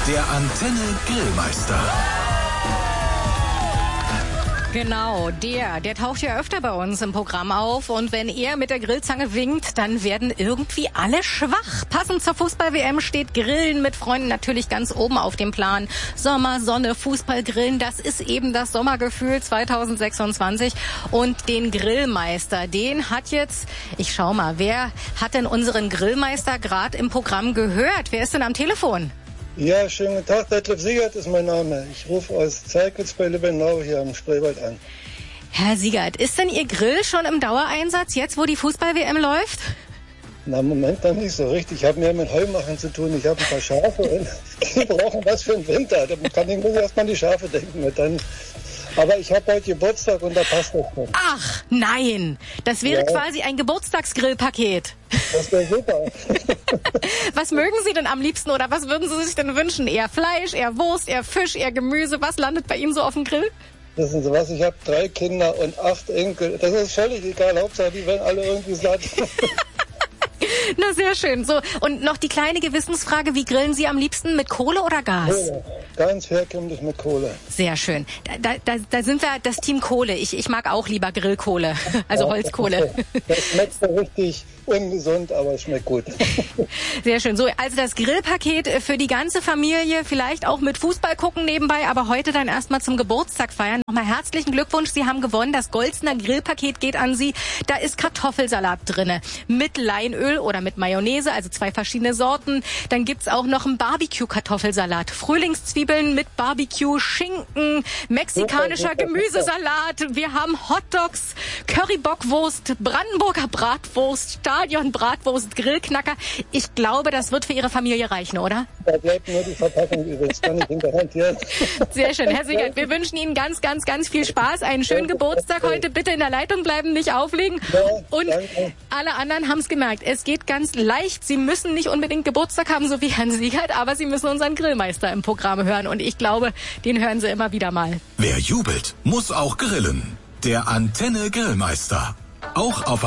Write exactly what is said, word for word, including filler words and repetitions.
Der Antenne Grillmeister. Genau, der, der taucht ja öfter bei uns im Programm auf und wenn er mit der Grillzange winkt, dann werden irgendwie alle schwach. Passend zur Fußball-W M steht Grillen mit Freunden natürlich ganz oben auf dem Plan. Sommer, Sonne, Fußball, Grillen, das ist eben das Sommergefühl zwanzig sechsundzwanzig und den Grillmeister, den hat jetzt, ich schau mal, wer hat denn unseren Grillmeister gerade im Programm gehört? Wer ist denn am Telefon? Ja, schönen guten Tag, Detlef Siegert ist mein Name. Ich rufe aus Zeigwitz bei Liebenau hier am Spreewald an. Herr Siegert, ist denn Ihr Grill schon im Dauereinsatz, jetzt wo die Fußball-W M läuft? Na, im Moment noch nicht so richtig. Ich habe mehr mit Heumachen zu tun. Ich habe ein paar Schafe und die brauchen was für den Winter. Da kann ich, muss ich erst mal an die Schafe denken. Und dann, aber ich habe heute Geburtstag und da passt das schon. Ach, nein. Das wäre Ja. quasi ein Geburtstagsgrillpaket. Das wäre super. Was mögen Sie denn am liebsten oder was würden Sie sich denn wünschen? Eher Fleisch, eher Wurst, eher Fisch, eher Gemüse? Was landet bei Ihnen so auf dem Grill? Wissen Sie was, ich habe drei Kinder und acht Enkel. Das ist völlig egal. Hauptsache, die werden alle irgendwie satt. Na, sehr schön. So, und noch die kleine Gewissensfrage, wie grillen Sie am liebsten, mit Kohle oder Gas? Kohle. Ganz herkömmlich mit Kohle. Sehr schön. Da, da, da sind wir das Team Kohle. Ich, ich mag auch lieber Grillkohle, also Ja, Holzkohle. Das schmeckt so richtig ungesund, aber es schmeckt gut. Sehr schön. So, also das Grillpaket für die ganze Familie, vielleicht auch mit Fußball gucken nebenbei, aber heute dann erstmal zum Geburtstag feiern. Nochmal herzlichen Glückwunsch, Sie haben gewonnen. Das Goldsner Grillpaket geht an Sie. Da ist Kartoffelsalat drinne mit Leinöl oder mit Mayonnaise, also zwei verschiedene Sorten. Dann gibt's auch noch einen Barbecue-Kartoffelsalat, Frühlingszwiebeln mit Barbecue, Schinken, mexikanischer Gemüsesalat. Wir haben Hotdogs, Currybockwurst, Brandenburger Bratwurst, Stadion-Bratwurst, Grillknacker. Ich glaube, das wird für Ihre Familie reichen, oder? Da bleibt nur die Verpackung übrig, das kann ich Ihnen garantieren. Sehr schön. Herr Siegert, wir wünschen Ihnen ganz, ganz, ganz viel Spaß. Einen schönen Geburtstag heute. Bitte in der Leitung bleiben, nicht auflegen. Ja, Und danke. alle anderen haben es gemerkt. Es geht ganz leicht. Sie müssen nicht unbedingt Geburtstag haben, so wie Herrn Siegert, aber Sie müssen unseren Grillmeister im Programm hören. Und ich glaube, den hören Sie immer wieder mal. Wer jubelt, muss auch grillen. Der Antenne Grillmeister. Auch auf